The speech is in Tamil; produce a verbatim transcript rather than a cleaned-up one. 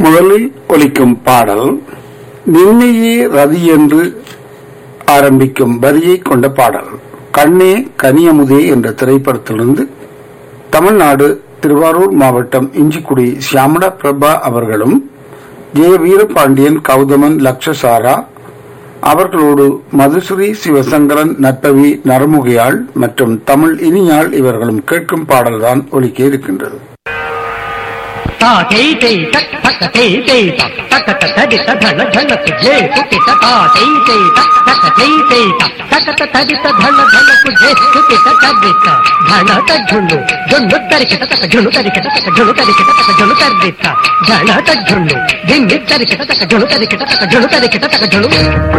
முதலில் ஒலிக்கும் பாடல் நின்னையே ரதி என்று ஆரம்பிக்கும் வரியை கொண்ட பாடல். கண்ணே கனியமுதே என்ற திரைப்படத்திலிருந்து தமிழ்நாடு திருவாரூர் மாவட்டம் இஞ்சிக்குடி சியாமளா பிரபா அவர்களும் ஜெய வீரபாண்டியன், கௌதமன், லக்ஷசாரா அவர்களோடு மதுஸ்ரீ, சிவசங்கரன், நட்பவி, நரமுகையாள் மற்றும் தமிழ் இனியாள் இவர்களும் கேட்கும் பாடல்தான் ஒலிக்க இருக்கின்றது. ಝಣ